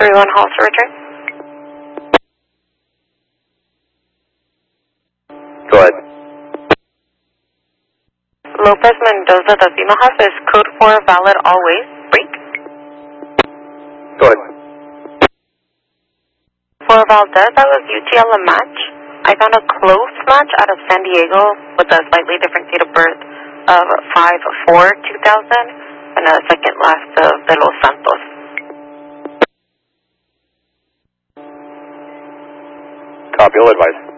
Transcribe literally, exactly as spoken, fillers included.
three one Halls to return. Go ahead. Lopez Mendoza, the female house is code four valid always. Break. Go ahead. For Valdez, that was U T L a match. I found a close match out of San Diego with a slightly different date of birth of five four two thousand and a second last of De Los Santos. Copy, all advice.